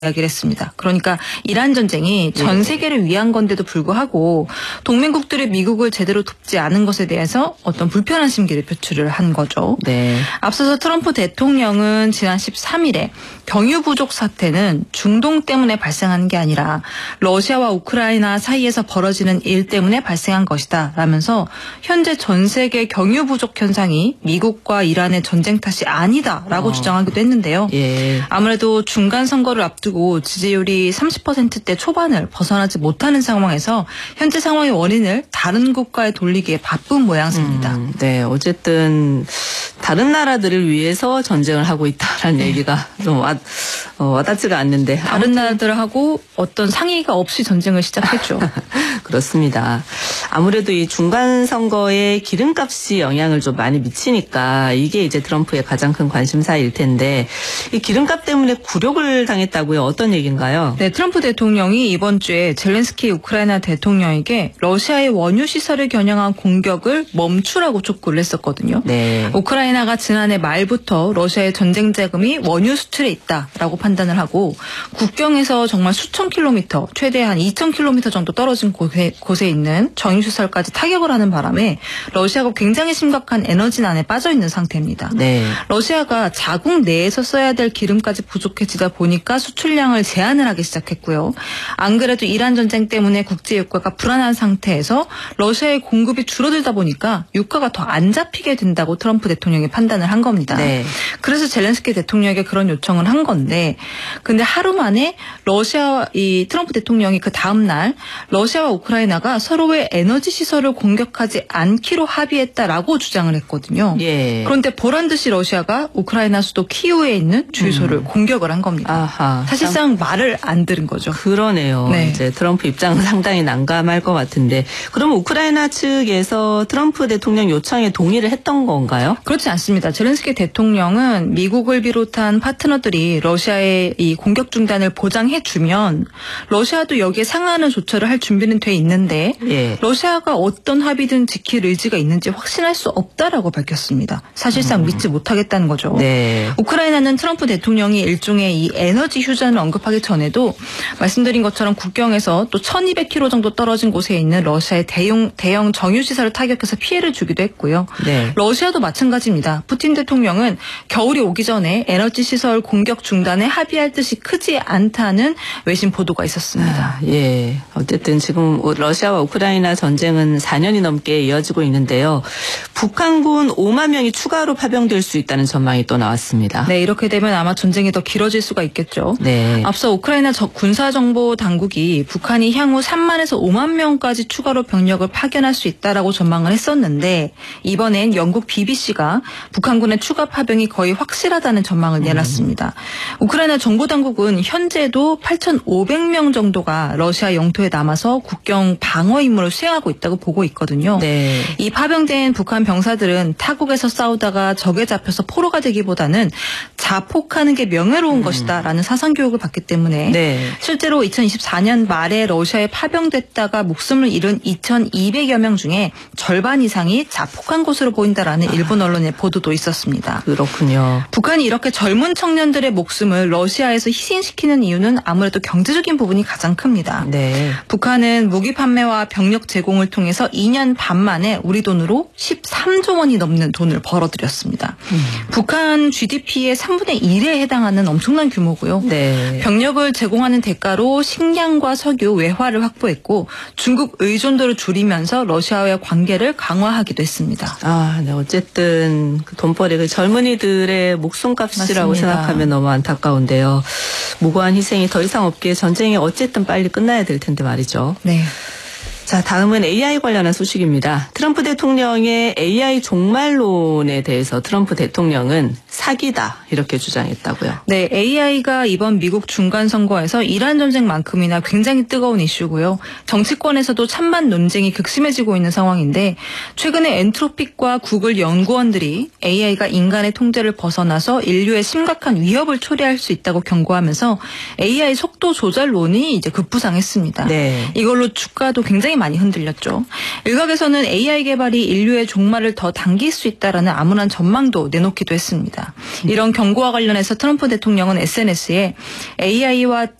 이야기를 했습니다. 그러니까 이란 전쟁이 전 세계를 위한 건데도 불구하고 동맹국들이 미국을 제대로 돕지 않은 것에 대해서 어떤 불편한 심기를 표출을 한 거죠. 네. 앞서서 트럼프 대통령은 지난 13일에 경유 부족 사태는 중동 때문에 발생한 게 아니라 러시아와 우크라이나 사이에서 벌어지는 일 때문에 발생한 것이다 라면서 현재 전 세계 경유 부족 현상이 미국과 이란의 전쟁 탓이 아니다라고 주장하기도 했는데요. 예. 아무래도 중간 선거를 앞두고 지지율이 30%대 초반을 벗어나지 못하는 상황에서 현재 상황의 원인을 다른 국가에 돌리기에 바쁜 모양새입니다. 네, 어쨌든 다른 나라들을 위해서 전쟁을 하고 있다라는 얘기가 좀 와닿지가 않는데 다른 나라들하고 어떤 상의가 없이 전쟁을 시작했죠. 그렇습니다. 아무래도 이 중간 선거에 기름값이 영향을 좀 많이 미치니까 이게 이제 트럼프의 가장 큰 관심사일 텐데 이 기름값 때문에 굴욕을 당했다고요? 어떤 얘기인가요? 네, 트럼프 대통령이 이번 주에 젤렌스키 우크라이나 대통령에게 러시아의 원유 시설을 겨냥한 공격을 멈추라고 촉구를 했었거든요. 네. 우크라이나가 지난해 말부터 러시아의 전쟁 자금이 원유 수출에 있다라고 판단을 하고 국경에서 정말 수천 킬로미터, 최대 한 2천 킬로미터 정도 떨어진 곳에 있는 정유시설까지 타격을 하는 바람에 러시아가 굉장히 심각한 에너지난에 빠져 있는 상태입니다. 네. 러시아가 자국 내에서 써야 될 기름까지 부족해지다 보니까 수출량을 제한을 하기 시작했고요. 안 그래도 이란 전쟁 때문에 국제 유가가 불안한 상태에서 러시아의 공급이 줄어들다 보니까 유가가 더 안 잡히게 된다고 트럼프 대통령이 판단을 한 겁니다. 네. 그래서 젤렌스키 대통령에게 그런 요청을 한 건데, 근데 하루 만에 이 트럼프 대통령이 그 다음 날 러시아와 우크라이나가 서로의 에너지 시설을 공격하지 않기로 합의했다라고 주장을 했거든요. 예. 그런데 보란 듯이 러시아가 우크라이나 수도 키이우에 있는 주유소를 공격을 한 겁니다. 아하. 사실상 말을 안 들은 거죠. 그러네요. 네. 이제 트럼프 입장은 상당히 난감할 것 같은데, 그럼 우크라이나 측에서 트럼프 대통령 요청에 동의를 했던 건가요? 그렇지 않습니다. 젤렌스키 대통령은 미국을 비롯한 파트너들이 러시아의 이 공격 중단을 보장해주면 러시아도 여기에 상응하는 조처를 할 준비는 돼 있는데 예. 러시아가 어떤 합의든 지킬 의지가 있는지 확신할 수 없다라고 밝혔습니다. 사실상 믿지 못하겠다는 거죠. 네. 우크라이나는 트럼프 대통령이 일종의 이 에너지 휴전을 언급하기 전에도 말씀드린 것처럼 국경에서 또 1200km 정도 떨어진 곳에 있는 러시아의 대형 정유시설을 타격해서 피해를 주기도 했고요. 네. 러시아도 마찬가지입니다. 푸틴 대통령은 겨울이 오기 전에 에너지 시설 공격 중단에 합의할 뜻이 크지 않다는 외신 보도가 있었습니다. 예. 어쨌든 지금 러시아와 우크라이나 전쟁은 4년이 넘게 이어지고 있는데요. 북한군 5만 명이 추가로 파병될 수 있다는 전망이 또 나왔습니다. 네, 이렇게 되면 아마 전쟁이 더 길어질 수가 있겠죠. 네. 앞서 우크라이나 군사정보 당국이 북한이 향후 3만에서 5만 명까지 추가로 병력을 파견할 수 있다라고 전망을 했었는데 이번엔 영국 BBC가 북한군의 추가 파병이 거의 확실하다는 전망을 내놨습니다. 우크라이나 정보당국은 현재도 8,500명 정도가 러시아 영토에 남아서 국경 방어 임무를 수행하고 있다고 보고 있거든요. 네. 이 파병된 북한 병사들은 타국에서 싸우다가 적에 잡혀서 포로가 되기보다는 자폭하는 게 명예로운 것이다라는 사상교육을 받기 때문에 네. 실제로 2024년 말에 러시아에 파병됐다가 목숨을 잃은 2,200여 명 중에 절반 이상이 자폭한 것으로 보인다라는 일본 언론의 보도도 있었습니다. 그렇군요. 북한이 이렇게 젊은 청년들의 목숨을 러시아에서 희생시키는 이유는 아무래도 경제적인 부분이 가장 큽니다. 네. 북한은 무기 판매와 병력 제공을 통해서 2년 반 만에 우리 돈으로 13조 원이 넘는 돈을 벌어들였습니다. 북한 GDP의 3분의 1에 해당하는 엄청난 규모고요. 네. 병력을 제공하는 대가로 식량과 석유, 외화를 확보했고 중국 의존도를 줄이면서 러시아와의 관계를 강화하기도 했습니다. 네. 어쨌든 그 돈벌이 그 젊은이들의 목숨값이라고 맞습니다. 생각하면 너무 안타까운데요. 무고한 희생이 더 이상 없기에 전쟁이 어쨌든 빨리 끝나야 될 텐데 말이죠. 네. 자, 다음은 AI 관련한 소식입니다. 트럼프 대통령의 AI 종말론에 대해서 트럼프 대통령은 사기다 이렇게 주장했다고요. 네, AI가 이번 미국 중간 선거에서 이란 전쟁만큼이나 굉장히 뜨거운 이슈고요. 정치권에서도 찬반 논쟁이 극심해지고 있는 상황인데 최근에 엔트로픽과 구글 연구원들이 AI가 인간의 통제를 벗어나서 인류에 심각한 위협을 초래할 수 있다고 경고하면서 AI 속도 조절론이 이제 급부상했습니다. 네. 이걸로 주가도 굉장히 굉장히 많이 흔들렸죠. 일각에서는 AI 개발이 인류의 종말을 더 당길 수 있다라는 암울한 전망도 내놓기도 했습니다. 이런 경고와 관련해서 트럼프 대통령은 SNS에 AI와